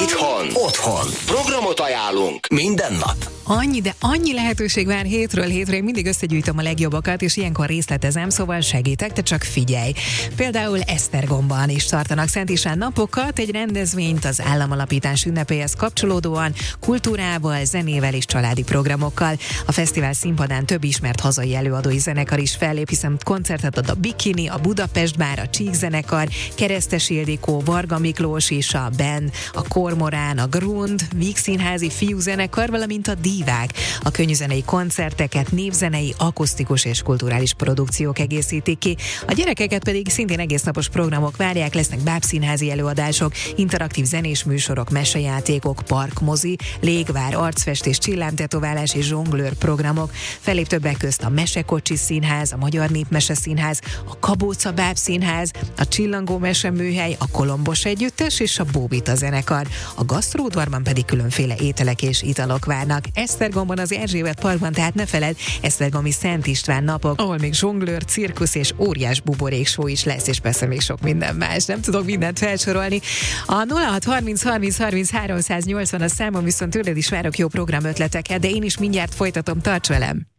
Itthon, otthon. Programot ajánlunk minden nap. Annyi lehetőség vár hétről hétre, én mindig összegyűjtöm a legjobbakat, és ilyenkor részletezem, szóval segítek, te csak figyelj. Például Esztergomban is tartanak Szent István napokat, egy rendezvényt az államalapítás ünnepéhez kapcsolódóan, kultúrával, zenével és családi programokkal. A fesztivál színpadán több ismert hazai előadói zenekar is fellép, hiszen koncertet ad a Bikini, a Budapest Bár, a Csík zenekar, Keresztes Ildikó, Varga Miklós és a Ben, a Kormorán, a Grund, Vígszínházi fiúzenekar, valamint a Dívák. A könnyűzenei koncerteket népzenei, akusztikus és kulturális produkciók egészítik ki. A gyerekeket pedig szintén egésznapos programok várják, lesznek bábszínházi előadások, interaktív zenés műsorok, mesejátékok, parkmozi, légvár, arcfestés, csillámtetoválás és zsonglőr programok. Fellép többek közt a Mesekocsi Színház, a Magyar Népmese Színház, a Kabóca Bábszínház, a Csillangó Meseműhely, a Kolombos Együttes és a Bóbita zenekar. A gasztróudvarban pedig különféle ételek és italok várnak. Esztergomban az Erzsébet Parkban, tehát ne feledd, esztergomi Szent István napok, ahol még zsonglőr, cirkusz és óriás buborékshow is lesz, és persze még sok minden más. Nem tudok mindent felsorolni. A 0630 30 30 380 a számom, viszont tőled is várok jó programötleteket, de én is mindjárt folytatom, tarts velem!